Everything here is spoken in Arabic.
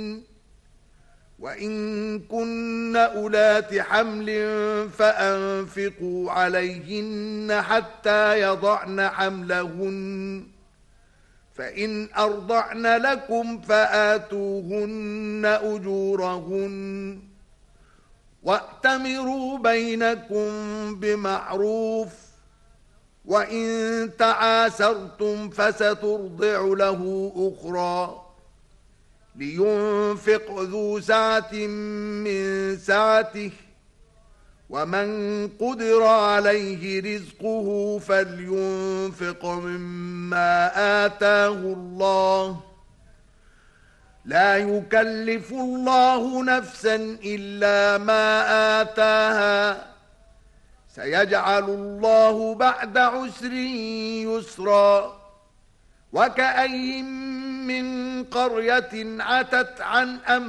وإن كن أولات حمل فأنفقوا عليهن حتى يضعن حملهن فإن أرضعن لكم فآتوهن أجورهن وأتمروا بينكم بمعروف وإن تعاسرتم فسترضع له أخرى لينفق ذو سعة من سعته ومن قدر عليه رزقه فلينفق مما آتاه الله لا يكلف الله نفسا إلا ما آتاها سيجعل الله بعد عسر يسرا وكأين من قرية عتت عن أمر